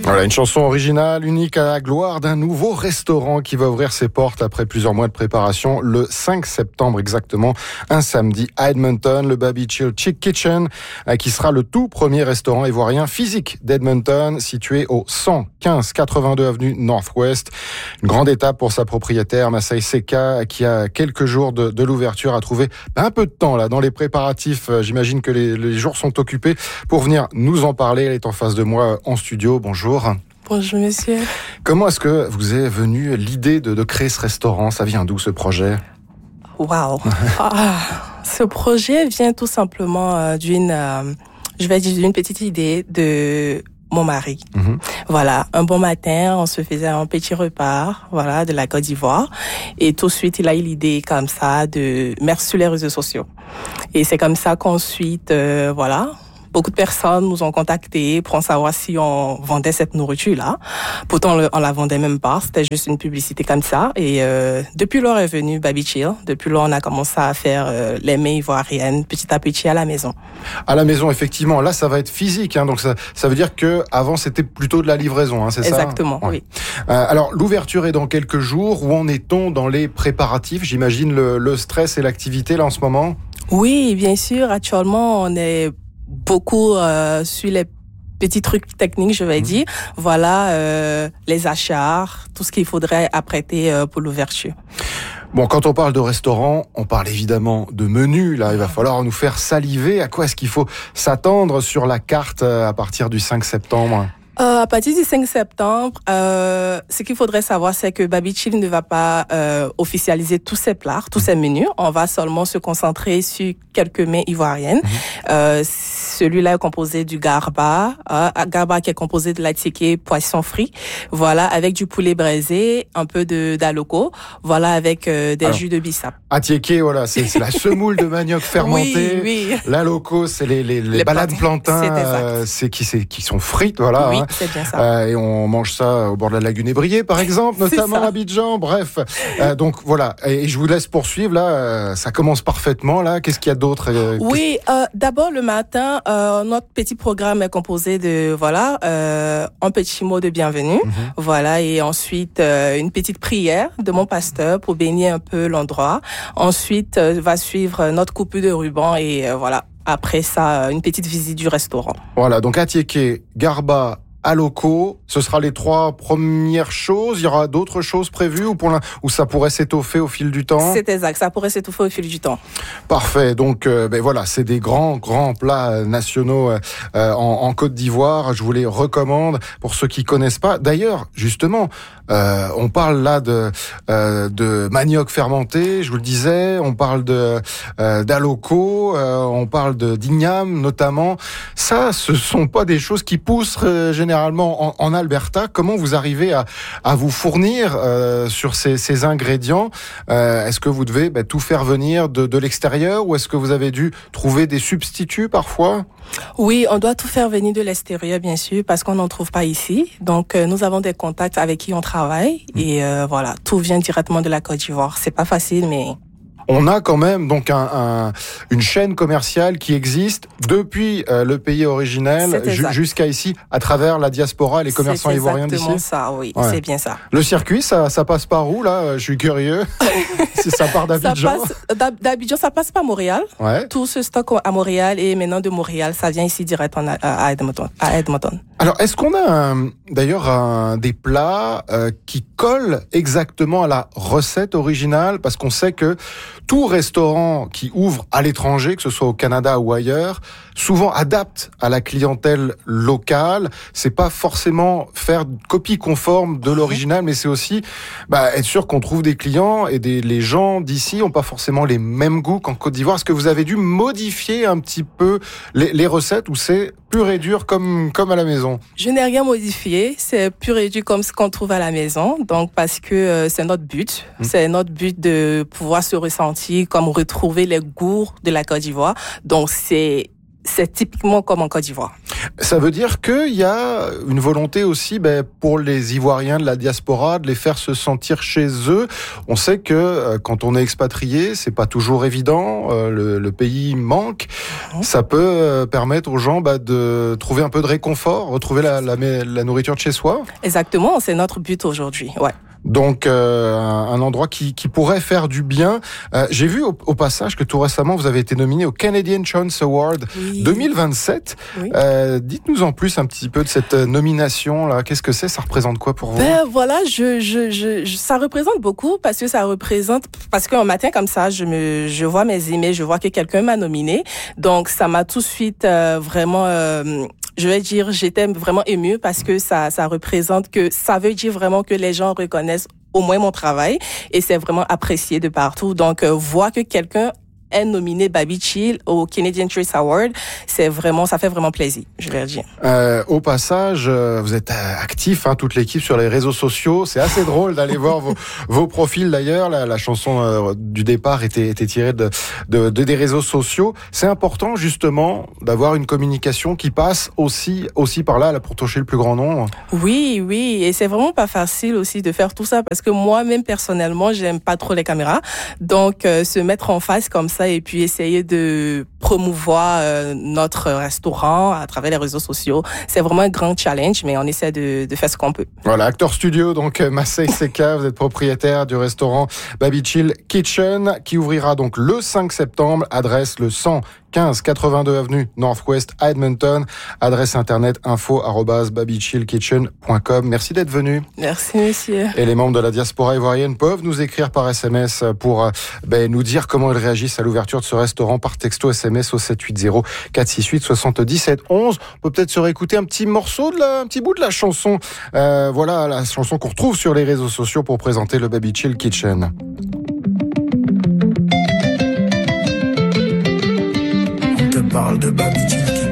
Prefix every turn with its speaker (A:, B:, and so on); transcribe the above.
A: Voilà, une chanson originale, unique à la gloire d'un nouveau restaurant qui va ouvrir ses portes après plusieurs mois de préparation le 5 septembre exactement, un samedi à Edmonton, le Baby Chill Chick Kitchen, qui sera le tout premier restaurant ivoirien physique d'Edmonton, situé au 115-82 avenue Northwest. Une grande étape pour sa propriétaire, Masai Seka, qui a quelques jours de l'ouverture a trouvé un peu de temps là dans les préparatifs. J'imagine que les jours sont occupés pour venir nous en parler. Elle est en face de moi en studio. Bonjour.
B: Bonjour monsieur.
A: Comment est-ce que vous est venue l'idée de créer ce restaurant? Ça vient d'où ce projet?
B: Wow. Ce projet vient tout simplement d'une petite idée de mon mari. Voilà, un bon matin, on se faisait un petit repas, voilà, de la Côte d'Ivoire, et tout de suite, il a eu l'idée comme ça de mettre sur les réseaux sociaux. Et c'est comme ça qu'ensuite, beaucoup de personnes nous ont contactés pour en savoir si on vendait cette nourriture-là. Pourtant, on la vendait même pas. C'était juste une publicité comme ça. Et depuis lors est venu Baby Chill. Depuis lors, on a commencé à faire les mets ivoiriennes petit à petit à la maison.
A: À la maison, effectivement. Là, ça va être physique. Donc, ça veut dire que avant c'était plutôt de la livraison. C'est
B: Exactement,
A: ça? Exactement,
B: oui.
A: Alors, l'ouverture est dans quelques jours. Où en est-on dans les préparatifs? J'imagine le stress et l'activité là en ce moment?
B: Oui, bien sûr. Actuellement, on est beaucoup sur les petits trucs techniques, je vais dire. Voilà, les achats, tout ce qu'il faudrait apprêter pour l'ouverture.
A: Bon, quand on parle de restaurant, on parle évidemment de menu. Là, il va falloir nous faire saliver. À quoi est-ce qu'il faut s'attendre sur la carte à partir du 5 septembre?
B: À partir du 5 septembre, ce qu'il faudrait savoir, c'est que Baby Chill ne va pas officialiser tous ses plats, tous ses menus. On va seulement se concentrer sur quelques mets ivoiriennes. Celui-là est composé du garba, garba qui est composé de l'attiéké, poisson frit, voilà, avec du poulet braisé, un peu d'aloko, voilà, avec des jus de bissap.
A: Attiéké, voilà, c'est la semoule de manioc fermenté.
B: Oui.
A: L'aloko, c'est les balades plantains, qui sont frites, voilà.
B: Oui, c'est bien ça.
A: Et on mange ça au bord de la lagune Ébriée, par exemple, notamment à Abidjan. Bref, donc voilà. Et je vous laisse poursuivre là. Ça commence parfaitement là. Qu'est-ce qu'il y a d'autre?
B: Oui, d'abord le matin, notre petit programme est composé de un petit mot de bienvenue, voilà, et ensuite une petite prière de mon pasteur pour bénir un peu l'endroit. Ensuite va suivre notre coupure de ruban et voilà. Après ça, une petite visite du restaurant.
A: Voilà, donc attiéké, garba, aloko, ce sera les 3 premières choses. Il y aura d'autres choses prévues ou ça pourrait s'étoffer au fil du temps?
B: C'est exact, ça pourrait s'étoffer au fil du temps.
A: Parfait. Donc, voilà, c'est des grands plats nationaux en Côte d'Ivoire. Je vous les recommande pour ceux qui connaissent pas. D'ailleurs, justement, on parle là de manioc fermenté. Je vous le disais, on parle d'aloko, on parle d'igname notamment. Ça, ce sont pas des choses qui poussent généralement en Alberta. Comment vous arrivez à vous fournir sur ces ingrédients? Est-ce que vous devez tout faire venir de l'extérieur ou est-ce que vous avez dû trouver des substituts parfois?
B: Oui, on doit tout faire venir de l'extérieur, bien sûr, parce qu'on n'en trouve pas ici. Donc, nous avons des contacts avec qui on travaille et voilà, tout vient directement de la Côte d'Ivoire. C'est pas facile, mais...
A: On a quand même donc une chaîne commerciale qui existe depuis le pays originel jusqu'à ici, à travers la diaspora et les commerçants ivoiriens d'ici.
B: C'est exactement ça, oui, c'est bien ça.
A: Le circuit, ça passe par où là? Je suis curieux. Si ça part d'Abidjan.
B: D'Abidjan, ça passe par Montréal.
A: Ouais.
B: Tout se stocke à Montréal et maintenant de Montréal, ça vient ici direct à Edmonton.
A: Alors, est-ce qu'on a d'ailleurs des plats qui collent exactement à la recette originale? Parce qu'on sait que tout restaurant qui ouvre à l'étranger, que ce soit au Canada ou ailleurs, souvent adapte à la clientèle locale. C'est pas forcément faire copie conforme de l'original, mais c'est aussi être sûr qu'on trouve des clients et les gens d'ici ont pas forcément les mêmes goûts qu'en Côte d'Ivoire. Est-ce que vous avez dû modifier un petit peu les recettes ou c'est pur et dur comme à la maison?
B: Je n'ai rien modifié, c'est pur et dur comme ce qu'on trouve à la maison. Donc parce que c'est notre but, c'est notre but de pouvoir se ressentir comme retrouver les goûts de la Côte d'Ivoire. Donc c'est c'est typiquement comme en Côte d'Ivoire.
A: Ça veut dire qu'il y a une volonté aussi pour les Ivoiriens de la diaspora de les faire se sentir chez eux. On sait que quand on est expatrié, c'est pas toujours évident, le pays manque. Ça peut permettre aux gens de trouver un peu de réconfort, retrouver la nourriture de chez soi.
B: Exactement, c'est notre but aujourd'hui, ouais.
A: Donc un endroit qui pourrait faire du bien. J'ai vu au passage que tout récemment vous avez été nominé au Canadian Chance Award 2027. Oui. Dites-nous en plus un petit peu de cette nomination là. Qu'est-ce que c'est? Ça représente quoi pour vous?
B: Voilà, ça représente beaucoup parce qu'un matin comme ça, je vois mes emails, je vois que quelqu'un m'a nominé. Donc ça m'a tout de suite vraiment je vais dire, j'étais vraiment émue parce que ça représente que ça veut dire vraiment que les gens reconnaissent au moins mon travail et c'est vraiment apprécié de partout. Donc, voir que quelqu'un est nominé Baby Chill au Canadian Choice Award, ça fait vraiment plaisir, je vais dire.
A: Au passage, vous êtes actif, toute l'équipe sur les réseaux sociaux. C'est assez drôle d'aller voir vos profils d'ailleurs. La chanson du départ était tirée des réseaux sociaux. C'est important justement d'avoir une communication qui passe aussi par là pour toucher le plus grand nombre.
B: Oui, et c'est vraiment pas facile aussi de faire tout ça parce que moi-même personnellement, j'aime pas trop les caméras. Donc, se mettre en face comme ça et puis essayer de promouvoir notre restaurant à travers les réseaux sociaux. C'est vraiment un grand challenge, mais on essaie de faire ce qu'on peut.
A: Voilà, Acteur Studio, donc Massey Seka, vous êtes propriétaire du restaurant Baby Chill Kitchen qui ouvrira donc le 5 septembre, adresse le 115-82 avenue Northwest à Edmonton, adresse internet info@babychillkitchen.com. Merci d'être venu.
B: Merci monsieur.
A: Et les membres de la diaspora ivoirienne peuvent nous écrire par SMS pour nous dire comment ils réagissent à l'ouverture de ce restaurant par texto SMS au 780 468 77 11. On peut peut-être se réécouter un petit morceau un petit bout de la chanson. Voilà la chanson qu'on retrouve sur les réseaux sociaux pour présenter le Baby Chill Kitchen.
C: On te parle de Baby Chill.